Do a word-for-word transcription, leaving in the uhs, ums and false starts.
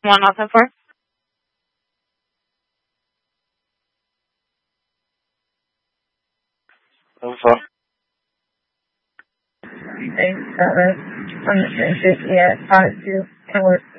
One also for. Info. Thanks, uh, I'm, yeah, five two, can work.